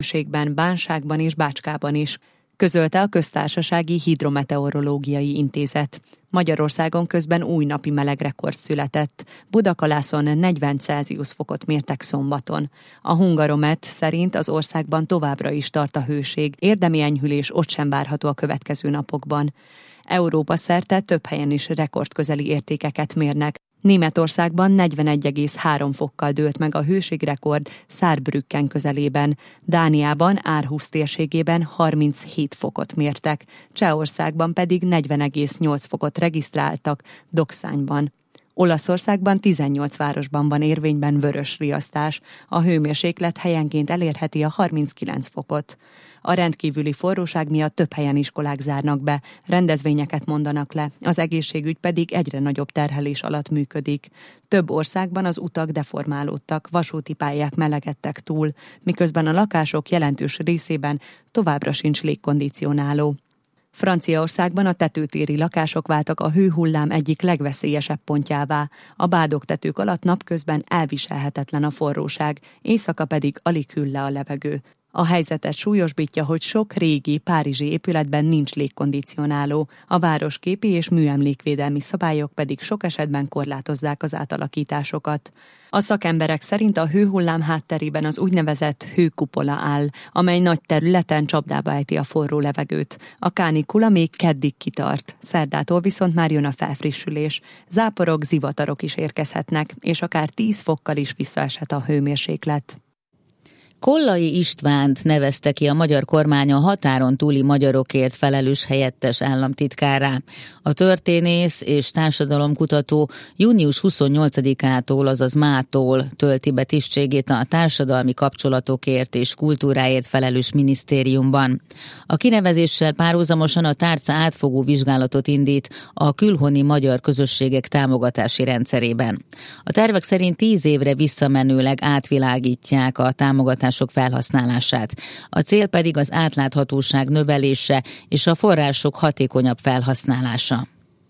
térségben, Bánságban és Bácskában is, közölte a Köztársasági Hidrometeorológiai Intézet. Magyarországon közben új napi melegrekord született. Budakalászon 40 Celsius fokot mértek szombaton. A Hungaromet szerint az országban továbbra is tart a hőség, érdemi enyhülés ott sem várható a következő napokban. Európa szerte több helyen is rekordközeli értékeket mérnek. Németországban 41,3 fokkal dőlt meg a hőségrekord Saarbrücken közelében, Dániában Aarhus térségében 37 fokot mértek, Csehországban pedig 40,8 fokot regisztráltak Dokszányban. Olaszországban 18 városban van érvényben vörös riasztás, a hőmérséklet helyenként elérheti a 39 fokot. A rendkívüli forróság miatt több helyen iskolák zárnak be, rendezvényeket mondanak le, az egészségügy pedig egyre nagyobb terhelés alatt működik. Több országban az utak deformálódtak, vasúti pályák melegedtek túl, miközben a lakások jelentős részében továbbra sincs légkondicionáló. Franciaországban a tetőtéri lakások váltak a hőhullám egyik legveszélyesebb pontjává. A bádogtetők alatt napközben elviselhetetlen a forróság, éjszaka pedig alig hűl le a levegő. A helyzetet súlyosbítja, hogy sok régi párizsi épületben nincs légkondicionáló, a városképi és műemlékvédelmi szabályok pedig sok esetben korlátozzák az átalakításokat. A szakemberek szerint a hőhullám hátterében az úgynevezett hőkupola áll, amely nagy területen csapdába ejti a forró levegőt. A kánikula még keddig kitart, szerdától viszont már jön a felfrissülés. Záporok, zivatarok is érkezhetnek, és akár 10 fokkal is visszaeshet a hőmérséklet. Kollai Istvánt nevezte ki a magyar kormány a határon túli magyarokért felelős helyettes államtitkárrá. A történész és társadalomkutató június 28-ától, azaz mától tölti be tisztségét a társadalmi kapcsolatokért és kultúráért felelős minisztériumban. A kinevezéssel párhuzamosan a tárca átfogó vizsgálatot indít a külhoni magyar közösségek támogatási rendszerében. A tervek szerint 10 évre visszamenőleg átvilágítják a támogatások felhasználását. A cél pedig az átláthatóság növelése és a források hatékonyabb felhasználása.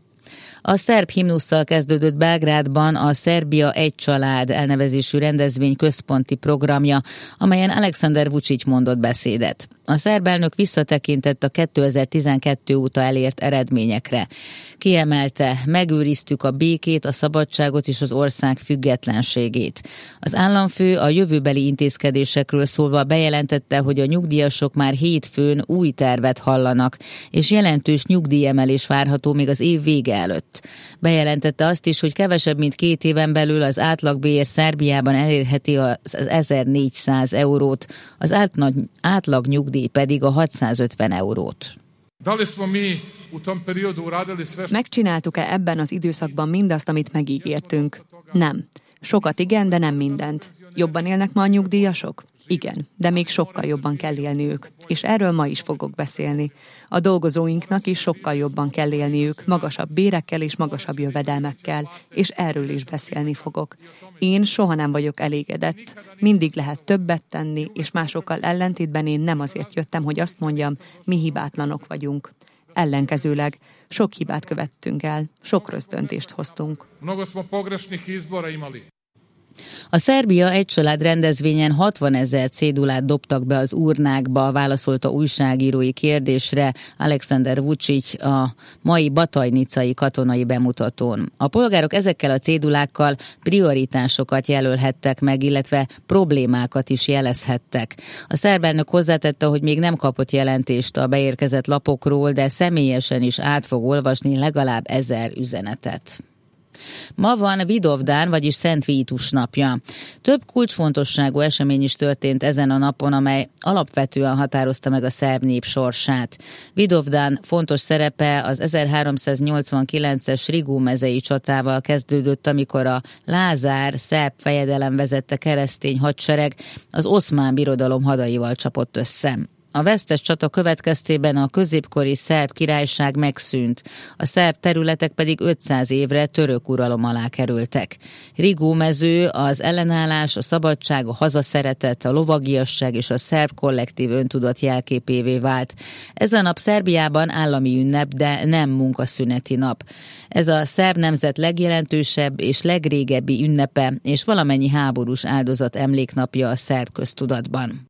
A szerb himnusszal kezdődött Belgrádban a Szerbia egy család elnevezésű rendezvény központi programja, amelyen Alexander Vučić mondott beszédet. A szerb elnök visszatekintett a 2012 óta elért eredményekre. Kiemelte, megőriztük a békét, a szabadságot és az ország függetlenségét. Az államfő a jövőbeli intézkedésekről szólva bejelentette, hogy a nyugdíjasok már hétfőn új tervet hallanak, és jelentős nyugdíjemelés várható még az év vége előtt. Bejelentette azt is, hogy kevesebb mint 2 éven belül az átlagbér Szerbiában elérheti az 1400 eurót, az átlag nyugdíj pedig a 650 eurót. Megcsináltuk-e ebben az időszakban mindazt, amit megígértünk? Nem. Sokat igen, de nem mindent. Jobban élnek ma a nyugdíjasok? Igen, de még sokkal jobban kell élniük. És erről ma is fogok beszélni. A dolgozóinknak is sokkal jobban kell élniük, magasabb bérekkel és magasabb jövedelmekkel, és erről is beszélni fogok. Én soha nem vagyok elégedett, mindig lehet többet tenni, és másokkal ellentétben én nem azért jöttem, hogy azt mondjam, mi hibátlanok vagyunk. Ellenkezőleg sok hibát követtünk el, sok rossz döntést hoztunk. A Szerbia egy család rendezvényen 60 000 cédulát dobtak be az urnákba, válaszolta újságírói kérdésre Alexander Vučić a mai batajnicai katonai bemutatón. A polgárok ezekkel a cédulákkal prioritásokat jelölhettek meg, illetve problémákat is jelezhettek. A szerb elnök hozzátette, hogy még nem kapott jelentést a beérkezett lapokról, de személyesen is át fog olvasni legalább 1000 üzenetet. Ma van Vidovdán, vagyis Szent Vítus napja. Több kulcsfontosságú esemény is történt ezen a napon, amely alapvetően határozta meg a szerb nép sorsát. Vidovdán fontos szerepe az 1389-es Rigó mezei csatával kezdődött, amikor a Lázár szerb fejedelem vezette keresztény hadsereg az Oszmán Birodalom hadaival csapott össze. A vesztes csata következtében a középkori szerb királyság megszűnt, a szerb területek pedig 500 évre török uralom alá kerültek. Rigó mező az ellenállás, a szabadság, a hazaszeretet, a lovagiasság és a szerb kollektív öntudat jelképévé vált. Ez a nap Szerbiában állami ünnep, de nem munkaszüneti nap. Ez a szerb nemzet legjelentősebb és legrégebbi ünnepe, és valamennyi háborús áldozat emléknapja a szerb köztudatban.